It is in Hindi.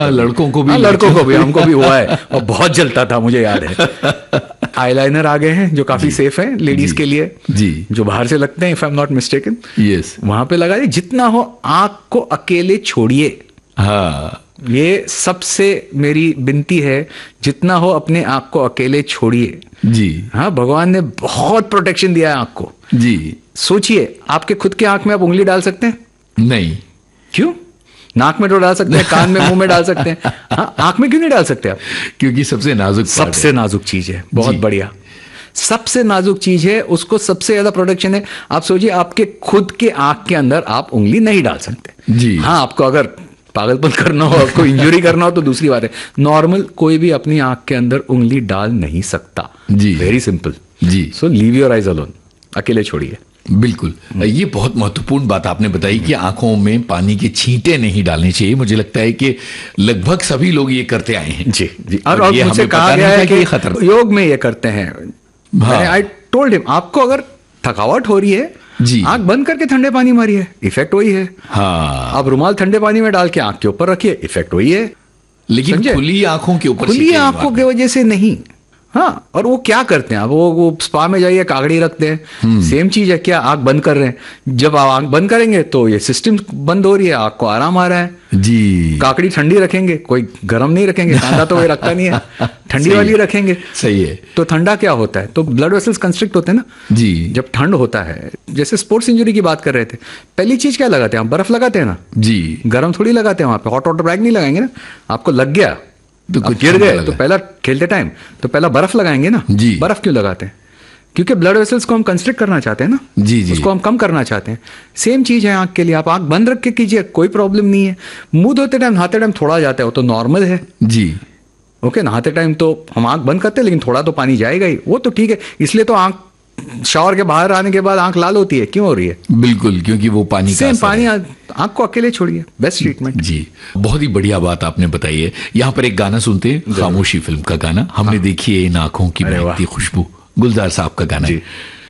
लड़कों को भी, लड़कों को भी, हमको भी हुआ है और बहुत जलता था, मुझे याद है। आईलाइनर आ गए हैं जो काफी सेफ है लेडीज के लिए जी, जो बाहर से लगते हैं, if I am not mistaken. Yes, वहां पे लगाइए, जितना हो आंख को अकेले छोड़िए। हाँ, ये सबसे मेरी विनती है, जितना हो अपने आंख को अकेले छोड़िए जी। हाँ, भगवान ने बहुत प्रोटेक्शन दिया है आंख को जी। सोचिए, आपके खुद के आंख में आप उंगली डाल सकते हैं? नहीं। क्यों? नाक में तो डाल सकते हैं, कान में, मुंह में डाल सकते हैं, हाँ, आंख में क्यों नहीं डाल सकते आप? क्योंकि सबसे नाजुक, सबसे नाजुक चीज है। बहुत बढ़िया, सबसे नाजुक चीज है, उसको सबसे ज्यादा प्रोटेक्शन है। आप सोचिए, आपके खुद के आंख के अंदर आप उंगली नहीं डाल सकते जी। हाँ, आपको अगर पागलपन करना हो, आपको इंजरी करना हो तो दूसरी बात है। नॉर्मल कोई भी अपनी आंख के अंदर उंगली डाल नहीं सकता जी। Very simple ji. So leave your eyes alone, अकेले छोड़िए। बिल्कुल, ये बहुत महत्वपूर्ण बात आपने बताई कि आंखों में पानी के छींटे नहीं डालने चाहिए। मुझे लगता है कि लगभग सभी लोग ये करते आए हैं। जी जी। और ये मुझसे हमें कहा पता गया नहीं है था कि कि ये खतरनाक, योग में ये करते हैं। आई टोल्ड हिम, आपको अगर थकावट हो रही है, जी, आंख बंद करके ठंडे पानी मारिए, इफेक्ट वही है। हाँ, आप रुमाल ठंडे पानी में डाल के आंख के ऊपर रखिए, इफेक्ट वही है। लेकिन समझे? खुली आंखों के ऊपर, खुली आंखों की वजह से नहीं। हाँ, और वो क्या करते हैं, वो स्पा में जाइए, कागड़ी रखते हैं, सेम चीज है। क्या आंख बंद कर रहे हैं, जब आप आंख बंद करेंगे तो ये सिस्टम बंद हो रही है, आंख को आराम आ रहा है जी। काकड़ी ठंडी रखेंगे, कोई गर्म नहीं रखेंगे, ठंडा तो कोई रखता नहीं है, ठंडी वाली रखेंगे। सही है। तो ठंडा क्या होता है, तो ब्लड वेसल्स कंस्ट्रिक्ट होते हैं ना जी। जब ठंड होता है। जैसे स्पोर्ट्स इंजरी की बात कर रहे थे, पहली चीज क्या लगाते हैं, आप बर्फ लगाते हैं ना जी। गर्म थोड़ी लगाते हैं, वहां पे हॉट वाटर बैग नहीं लगाएंगे ना। आपको लग गया तो आप कुछ गिर ठंडा गए लगा। तो पहला खेलते टाइम तो पहला बर्फ लगाएंगे ना जी। बर्फ क्यों लगाते हैं? क्योंकि ब्लड वेसल्स को हम कंस्ट्रिक्ट करना चाहते हैं ना, जी जी, उसको हम कम करना चाहते हैं। सेम चीज है आंख के लिए, आप आंख बंद रख के कीजिए, कोई प्रॉब्लम नहीं है। मुंह धोते टाइम, नहाते टाइम थोड़ा जाता है, वो तो नॉर्मल है। जी। ओके, नहाते टाइम तो हम आंख बंद करते हैं, लेकिन थोड़ा तो पानी जाएगा ही, वो तो ठीक है। इसलिए तो आंख शावर के बाहर आने के बाद आंख लाल होती है, क्यों हो रही है? बिल्कुल, क्योंकि वो पानी का सेम असर पानी, है। आंख को अकेले छोड़िए, बेस्ट ट्रीटमेंट। जी, बहुत ही बढ़िया बात आपने बताई है। यहाँ पर एक गाना सुनते हैं, खामोशी फिल्म का गाना। हमने देखी है इन आंखों की महकती खुशबू, गुलजार साहब का गाना है।